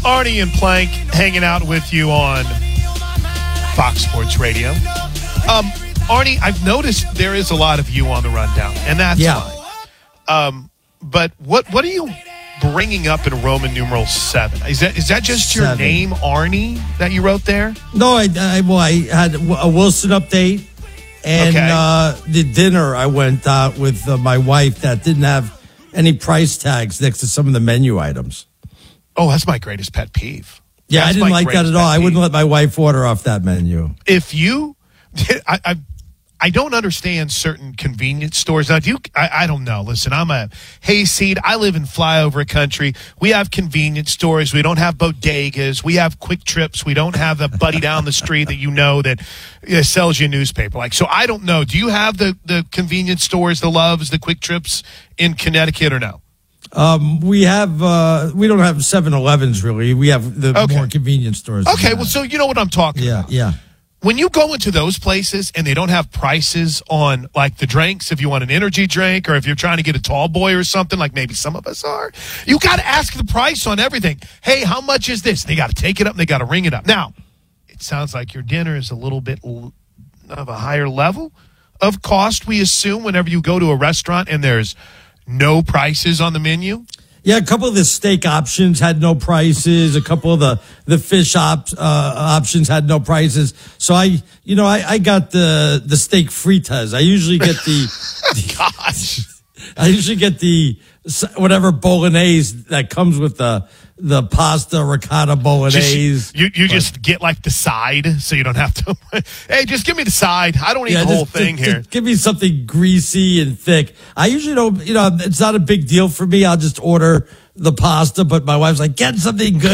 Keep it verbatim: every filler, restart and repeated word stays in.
Arnie and Plank hanging out with you on Fox Sports Radio. Um, Arnie, I've noticed there is a lot of you on the rundown, and that's yeah. fine. Um, but what what are you bringing up in Roman numeral seven? Is that is that just your Seven. name, Arnie, that you wrote there? No, I, I, well, I had a Wilson update, and Okay. uh, the dinner I went out with uh, my wife that didn't have any price tags next to some of the menu items. Oh, that's my greatest pet peeve. Yeah, That's I didn't my like that greatest at all. pet I wouldn't peeve. let my wife order off that menu. If you, I, I, I don't understand certain convenience stores. Now, do you? I, I don't know. Listen, I'm a hayseed. I live in flyover country. We have convenience stores. We don't have bodegas. We have Quick Trips. We don't have the buddy down the street that you know that uh, sells you a newspaper. Like, so I don't know. Do you have the the convenience stores, the Loves, the Quick Trips in Connecticut or no? Um, we have uh, we don't have seven elevens really. We have the Okay. more convenience stores. than Okay, that. well, so you know what I'm talking yeah, about. yeah. When you go into those places and they don't have prices on like the drinks, if you want an energy drink or if you're trying to get a tall boy or something, like maybe some of us are, you got to ask the price on everything. Hey, how much is this? They got to take it up and they got to ring it up. Now, it sounds like your dinner is a little bit l- of a higher level of cost, we assume, whenever you go to a restaurant and there's no prices on the menu. Yeah, a couple of the steak options had no prices. A couple of the, the fish op, uh, options had no prices. So I, you know, I, I got the the steak fritas. I usually get the, the Gosh. I usually get the whatever bolognese that comes with the the pasta ricotta bolognese. Just, you you just get like the side so you don't have to. Hey, just give me the side. I don't eat the whole just- thing just- here. just give me something greasy and thick. I usually don't, you know, it's not a big deal for me. I'll just order the pasta, but my wife's like, get something good.